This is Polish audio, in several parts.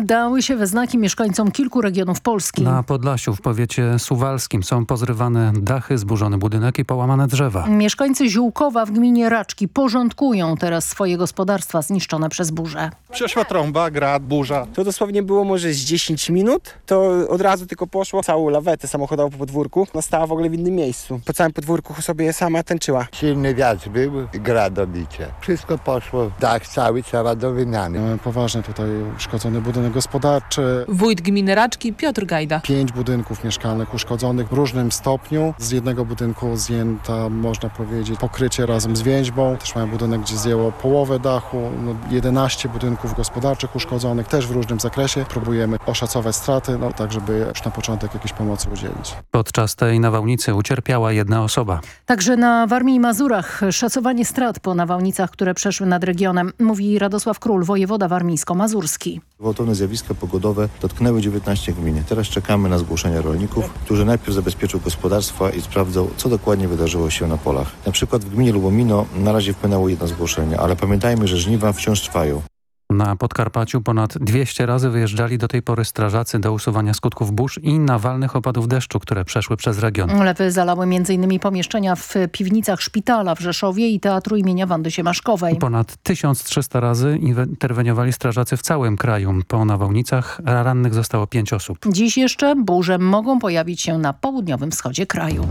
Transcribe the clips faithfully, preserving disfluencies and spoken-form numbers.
dały się we znaki mieszkańcom kilku regionów Polski. Na Podlasiu w powiecie suwalskim są pozrywane dachy, zburzony budynek i połamane drzewa. Mieszkańcy Ziółkowa w gminie Raczki porządkują teraz swoje gospodarstwa zniszczone przez burzę. Przeszła trąba, grad, burza. To dosłownie było może z dziesięć minut, to od razu tylko poszło całą lawetę samochodową po podwórku. No stała w ogóle w innym miejscu. Po całym podwórku sobie sama tańczyła. Silny wiatr był, gradobicie. Wszystko poszło, dach cały trzeba do wymiany. Mamy poważnie tutaj uszkodzony budynek gospodarczy. Wójt gminy Raczki Piotr Gajda. Pięć budynków mieszkalnych uszkodzonych w różnym stopniu. Z jednego budynku zdjęta, można powiedzieć, pokrycie razem z więźbą. Też mamy budynek, gdzie zdjęło połowę dachu. No, jedenaście budynków gospodarczych uszkodzonych, też w różnym zakresie. Próbujemy oszacować straty, no, tak żeby już na początek jakiejś pomocy udzielić. Podczas tej nawałnicy ucierpiała jedna osoba. Także na Warmii i Mazurach szacowanie strat po nawałnicach, które przeszły nad regionem, mówi Radosław Król, wojewoda warmińsko-mazurski. Gwałtowne zjawiska pogodowe dotknęły dziewiętnaście gmin. Teraz czekamy na zgłoszenia rolników, którzy najpierw zabezpieczą gospodarstwa i sprawdzą, co dokładnie wydarzyło się na polach. Na przykład w gminie Lubomino na razie wpłynęło jedno zgłoszenie, ale pamiętajmy, że żniwa wciąż trwają. Na Podkarpaciu ponad dwieście razy wyjeżdżali do tej pory strażacy do usuwania skutków burz i nawalnych opadów deszczu, które przeszły przez region. Lewy zalały między innymi pomieszczenia w piwnicach szpitala w Rzeszowie i Teatru imienia Wandy Siemaszkowej. Ponad tysiąc trzysta razy interweniowali strażacy w całym kraju. Po nawałnicach rannych zostało pięć osób. Dziś jeszcze burze mogą pojawić się na południowym wschodzie kraju.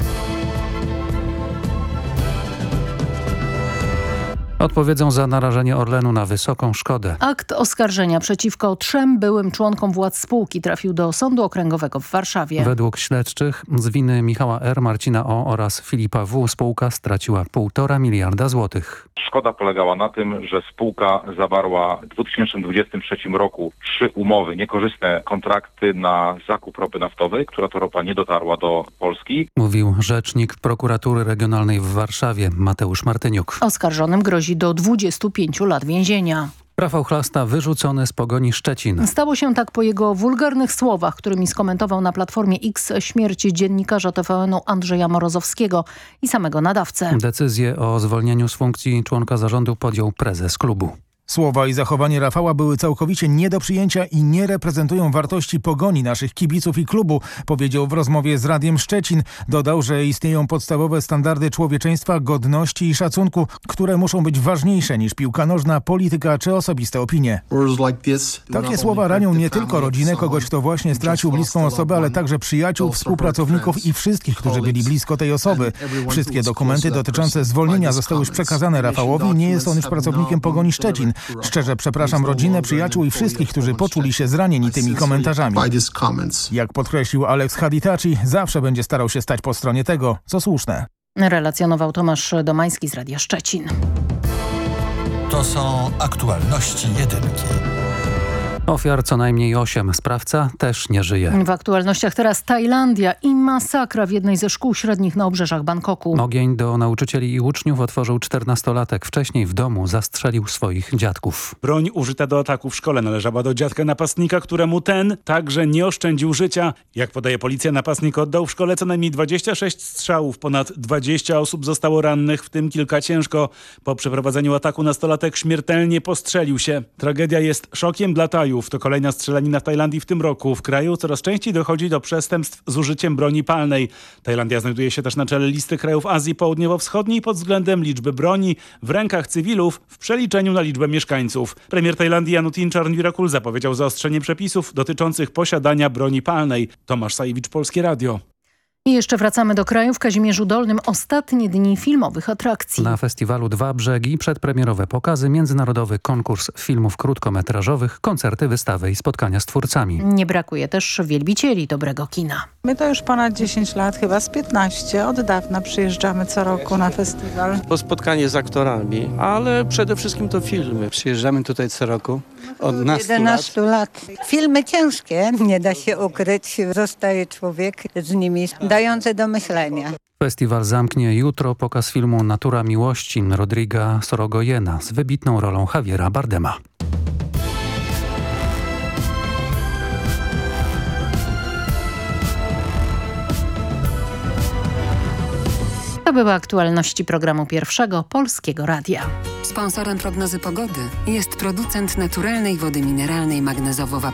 Odpowiedzą za narażenie Orlenu na wysoką szkodę. Akt oskarżenia przeciwko trzem byłym członkom władz spółki trafił do Sądu Okręgowego w Warszawie. Według śledczych z winy Michała R., Marcina O. oraz Filipa W. spółka straciła półtora miliarda złotych. Szkoda polegała na tym, że spółka zawarła w dwa tysiące dwudziestym trzecim roku trzy umowy, niekorzystne kontrakty na zakup ropy naftowej, która to ropa nie dotarła do Polski. Mówił rzecznik prokuratury regionalnej w Warszawie Mateusz Martyniuk. Oskarżonym grozi do dwudziestu pięciu lat więzienia. Rafał Chlasta wyrzucony z Pogoni Szczecin. Stało się tak po jego wulgarnych słowach, którymi skomentował na Platformie X śmierć dziennikarza T V N-u Andrzeja Morozowskiego i samego nadawcę. Decyzję o zwolnieniu z funkcji członka zarządu podjął prezes klubu. Słowa i zachowanie Rafała były całkowicie nie do przyjęcia i nie reprezentują wartości Pogoni, naszych kibiców i klubu, powiedział w rozmowie z Radiem Szczecin. Dodał, że istnieją podstawowe standardy człowieczeństwa, godności i szacunku, które muszą być ważniejsze niż piłka nożna, polityka czy osobiste opinie. Takie słowa ranią nie tylko rodzinę kogoś, kto właśnie stracił bliską osobę, ale także przyjaciół, współpracowników i wszystkich, którzy byli blisko tej osoby. Wszystkie dokumenty dotyczące zwolnienia zostały już przekazane Rafałowi. Nie jest on już pracownikiem Pogoni Szczecin. Szczerze przepraszam rodzinę, przyjaciół i wszystkich, którzy poczuli się zranieni tymi komentarzami. Jak podkreślił Alex Haditaci, zawsze będzie starał się stać po stronie tego, co słuszne. Relacjonował Tomasz Domański z Radia Szczecin. To są aktualności jedynki. Ofiar co najmniej osiem. Sprawca też nie żyje. W aktualnościach teraz Tajlandia i masakra w jednej ze szkół średnich na obrzeżach Bangkoku. Ogień do nauczycieli i uczniów otworzył czternastolatek. Wcześniej w domu zastrzelił swoich dziadków. Broń użyta do ataku w szkole należała do dziadka napastnika, któremu ten także nie oszczędził życia. Jak podaje policja, napastnik oddał w szkole co najmniej dwadzieścia sześć strzałów. Ponad dwadzieścia osób zostało rannych, w tym kilka ciężko. Po przeprowadzeniu ataku nastolatek śmiertelnie postrzelił się. Tragedia jest szokiem dla Tajów. To kolejna strzelanina w Tajlandii w tym roku. W kraju coraz częściej dochodzi do przestępstw z użyciem broni palnej. Tajlandia znajduje się też na czele listy krajów Azji Południowo-Wschodniej pod względem liczby broni w rękach cywilów w przeliczeniu na liczbę mieszkańców. Premier Tajlandii Janutin Charnvirakul zapowiedział zaostrzenie przepisów dotyczących posiadania broni palnej. Tomasz Sajewicz, Polskie Radio. I jeszcze wracamy do kraju. W Kazimierzu Dolnym ostatnie dni filmowych atrakcji. Na festiwalu Dwa Brzegi przedpremierowe pokazy, międzynarodowy konkurs filmów krótkometrażowych, koncerty, wystawy i spotkania z twórcami. Nie brakuje też wielbicieli dobrego kina. My to już ponad dziesięć lat, chyba z piętnaście. Od dawna przyjeżdżamy co roku na festiwal. To spotkanie z aktorami, ale przede wszystkim to filmy. Przyjeżdżamy tutaj co roku od jedenastu lat. Filmy ciężkie, nie da się ukryć. Zostaje człowiek z nimi dający do myślenia. Festiwal zamknie jutro pokaz filmu Natura miłości Rodriga Sorogoyena z wybitną rolą Javiera Bardema. To były aktualności programu Pierwszego Polskiego Radia. Sponsorem prognozy pogody jest producent naturalnej wody mineralnej magnezowo